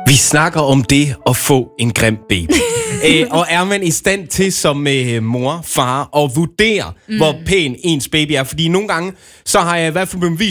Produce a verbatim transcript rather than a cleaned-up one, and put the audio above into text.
Vi snakker om det at få en grim baby. Æ, og er man i stand til som øh, mor, far, at vurdere, mm. hvor pæn ens baby er? Fordi nogle gange, så har jeg i hvert fald bevis